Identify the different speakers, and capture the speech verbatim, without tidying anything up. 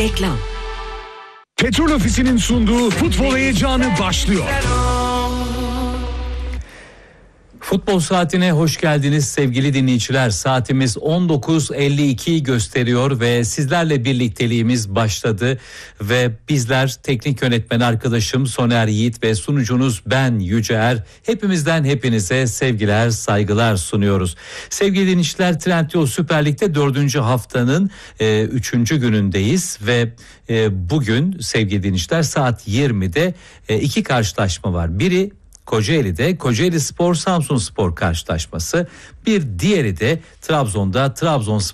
Speaker 1: Reklam.
Speaker 2: Petrol Ofisi'nin sunduğu futbol heyecanı başlıyor.
Speaker 3: Futbol saatine hoş geldiniz sevgili dinleyiciler. Saatimiz on dokuz elli iki gösteriyor ve sizlerle birlikteliğimiz başladı. Ve bizler teknik yönetmen arkadaşım Soner Yiğit ve sunucunuz ben Yüce Er. Hepimizden hepinize sevgiler, saygılar sunuyoruz. Sevgili dinleyiciler, Trendyol Süper Lig'de dördüncü haftanın e, üçüncü günündeyiz. Ve e, bugün sevgili dinleyiciler saat yirmide e, iki karşılaşma var. Biri Kocaeli'de Kocaeli Spor Samsun Spor karşılaşması, bir diğeri de Trabzon'da Trabzonspor